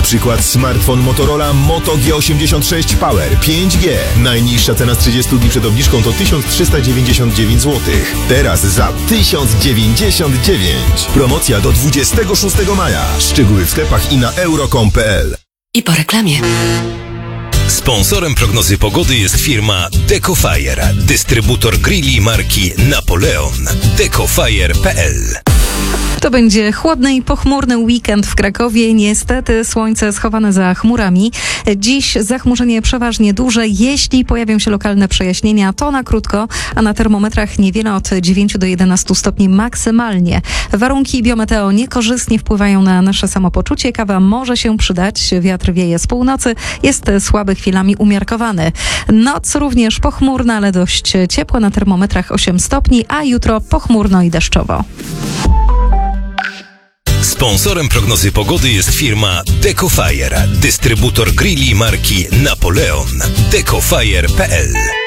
przykład smartfon Motorola Moto G86 Power 5G. Najniższa cena z 30 dni przed obniżką to 1399 zł. Teraz za 1099. Promocja do 26 maja. Szczegóły w sklepach i na euro.com.pl. I po reklamie. Sponsorem prognozy pogody jest firma Decofire, dystrybutor grilli marki Napoleon. Decofire.pl. To będzie chłodny i pochmurny weekend w Krakowie. Niestety słońce schowane za chmurami. Dziś zachmurzenie przeważnie duże. Jeśli pojawią się lokalne przejaśnienia, to na krótko, a na termometrach niewiele od 9 do 11 stopni maksymalnie. Warunki biometeo niekorzystnie wpływają na nasze samopoczucie. Kawa może się przydać. Wiatr wieje z północy. Jest słaby, chwilami umiarkowany. Noc również pochmurna, ale dość ciepła. Na termometrach 8 stopni, a jutro pochmurno i deszczowo. Sponsorem prognozy pogody jest firma Decofire, dystrybutor grilli marki Napoleon. Decofire.pl.